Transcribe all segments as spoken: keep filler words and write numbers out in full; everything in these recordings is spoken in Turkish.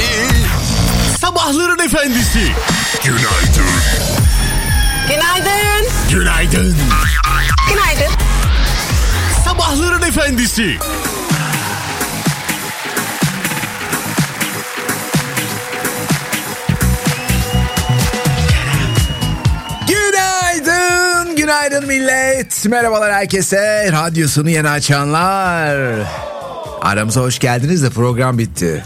Sabahların efendisi. Günaydın. Günaydın. Günaydın. Günaydın. Sabahların efendisi. Günaydın. Günaydın millet. Merhabalar herkese. Radyosunu yeni açanlar. Aramıza hoş geldiniz de program bitti.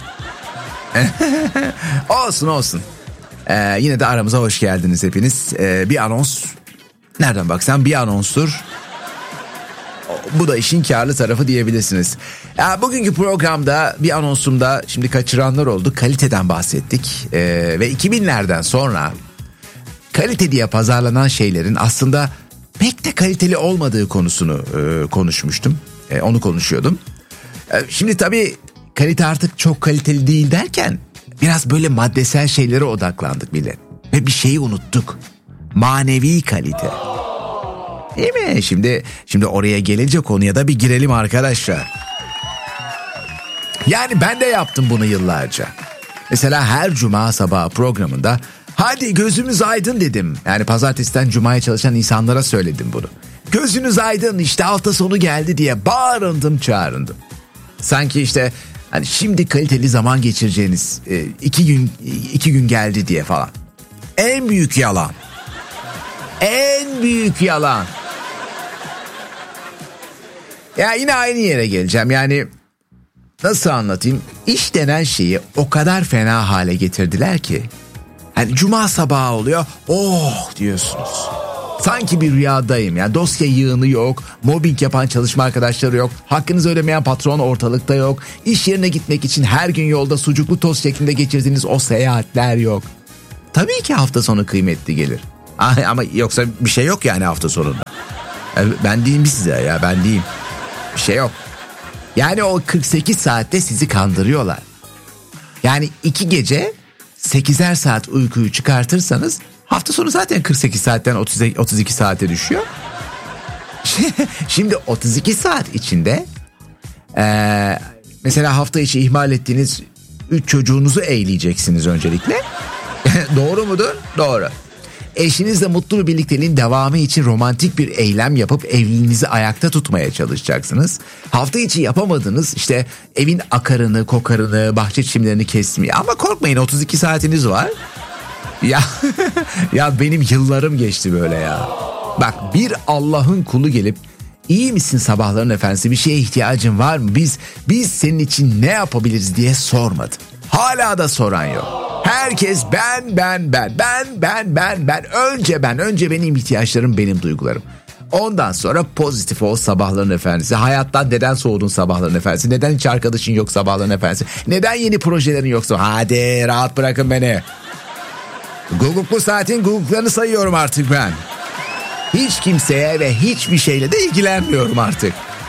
olsun olsun. Ee, yine de aramıza hoş geldiniz hepiniz. Ee, bir anons. Nereden baksan bir anonstur. Bu da işin karlı tarafı diyebilirsiniz. Ya, bugünkü programda bir anonsumda şimdi kaçıranlar oldu. Kaliteden bahsettik. Ee, ve iki binlerden sonra kalite diye pazarlanan şeylerin aslında pek de kaliteli olmadığı konusunu e, konuşmuştum. E, onu konuşuyordum. E, şimdi tabii kalite artık çok kaliteli değil derken biraz böyle maddesel şeylere odaklandık millet. Ve bir şeyi unuttuk. Manevi kalite. Değil mi? Şimdi şimdi oraya gelince konuya da bir girelim arkadaşlar. Yani ben de yaptım bunu yıllarca. Mesela her cuma sabahı programında hadi gözümüz aydın dedim. Yani pazartesiden cumaya çalışan insanlara söyledim bunu. Gözünüz aydın, işte hafta sonu geldi diye bağırındım çağırındım. Sanki işte hani şimdi kaliteli zaman geçireceğiniz e, iki gün iki gün geldi diye falan. En büyük yalan. En büyük yalan. Ya yine aynı yere geleceğim. Yani nasıl anlatayım? İş denen şeyi o kadar fena hale getirdiler ki. Hani cuma sabahı oluyor. Oh diyorsunuz. Sanki bir rüyadayım ya. Dosya yığını yok. Mobbing yapan çalışma arkadaşları yok. Hakkınızı ödemeyen patron ortalıkta yok. İş yerine gitmek için her gün yolda sucuklu tost şeklinde geçirdiğiniz o seyahatler yok. Tabii ki hafta sonu kıymetli gelir. Ama yoksa bir şey yok yani hafta sonunda. Ben diyeyim size ya ben diyeyim. Bir şey yok. Yani o kırk sekiz saatte sizi kandırıyorlar. Yani iki gece sekizer saat uykuyu çıkartırsanız hafta sonu zaten kırk sekiz saatten otuz iki saate düşüyor. Şimdi otuz iki saat içinde ee, mesela hafta içi ihmal ettiğiniz üç çocuğunuzu eğleyeceksiniz öncelikle. Doğru mudur? Doğru. Eşinizle mutlu bir birlikteliğin devamı için romantik bir eylem yapıp evliliğinizi ayakta tutmaya çalışacaksınız. Hafta içi yapamadınız işte evin akarını, kokarını, bahçe çimlerini kesmeyi. Ama korkmayın otuz iki saatiniz var. Ya ya benim yıllarım geçti böyle ya. Bak bir Allah'ın kulu gelip iyi misin sabahların efendisi, bir şeye ihtiyacın var mı? Biz biz senin için ne yapabiliriz diye sormadı. Hala da soran yok. Herkes ben ben ben ben ben ben ben önce ben önce benim ihtiyaçlarım, benim duygularım. Ondan sonra pozitif ol sabahların efendisi. Hayattan neden soğudun sabahların efendisi? Neden hiç arkadaşın yok sabahların efendisi? Neden yeni projelerin yoksa? Hadi rahat bırakın beni. Guguklu saatin guguklarını sayıyorum artık ben. Hiç kimseye ve hiçbir şeyle de ilgilenmiyorum artık.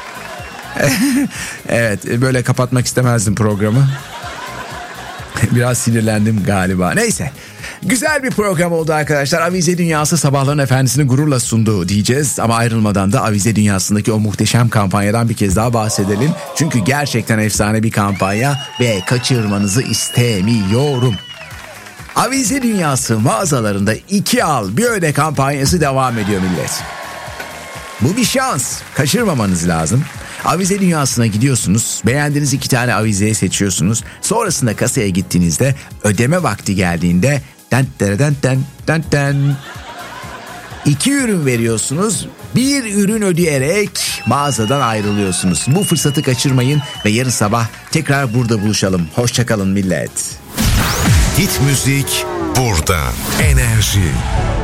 Evet, böyle kapatmak istemezdim programı. Biraz sinirlendim galiba. Neyse. Güzel bir program oldu arkadaşlar. Avize Dünyası sabahların efendisini gururla sundu diyeceğiz. Ama ayrılmadan da Avize Dünyası'ndaki o muhteşem kampanyadan bir kez daha bahsedelim. Çünkü gerçekten efsane bir kampanya ve kaçırmanızı istemiyorum. Avize Dünyası mağazalarında iki al bir öde kampanyası devam ediyor millet. Bu bir şans. Kaçırmamanız lazım. Avize Dünyası'na gidiyorsunuz. Beğendiğiniz iki tane avizeyi seçiyorsunuz. Sonrasında kasaya gittiğinizde ödeme vakti geldiğinde den den den den den den iki ürün veriyorsunuz. Bir ürün ödeyerek mağazadan ayrılıyorsunuz. Bu fırsatı kaçırmayın ve yarın sabah tekrar burada buluşalım. Hoşçakalın millet. Hit müzik burada. Enerji.